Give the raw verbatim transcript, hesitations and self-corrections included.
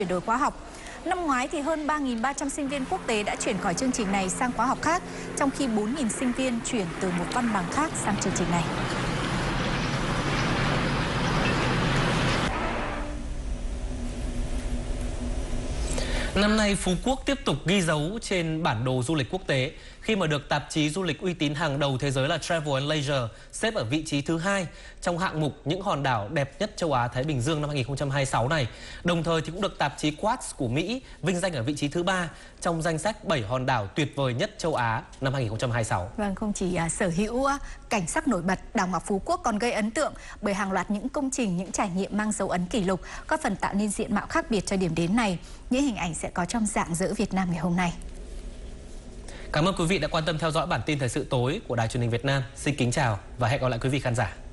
chuyển đổi khóa học. Năm ngoái thì hơn ba nghìn ba trăm sinh viên quốc tế đã chuyển khỏi chương trình này sang khóa học khác, trong khi bốn nghìn sinh viên chuyển từ một văn bằng khác sang chương trình này. Năm nay, Phú Quốc tiếp tục ghi dấu trên bản đồ du lịch quốc tế khi mà được tạp chí du lịch uy tín hàng đầu thế giới là Travel and Leisure xếp ở vị trí thứ hai trong hạng mục những hòn đảo đẹp nhất châu Á Thái Bình Dương năm hai nghìn không trăm hai mươi sáu này. Đồng thời thì cũng được tạp chí Quartz của Mỹ vinh danh ở vị trí thứ ba trong danh sách bảy hòn đảo tuyệt vời nhất châu Á năm hai nghìn không trăm hai mươi sáu. Vâng, không chỉ uh, sở hữu uh, cảnh sắc nổi bật, đảo ngọc Phú Quốc còn gây ấn tượng bởi hàng loạt những công trình, những trải nghiệm mang dấu ấn kỷ lục, góp phần tạo nên diện mạo khác biệt cho điểm đến này. Những hình ảnh sẽ có trong Rạng Rỡ Việt Nam ngày hôm nay. Cảm ơn quý vị đã quan tâm theo dõi bản tin thời sự tối của Đài Truyền hình Việt Nam. Xin kính chào và hẹn gặp lại quý vị khán giả.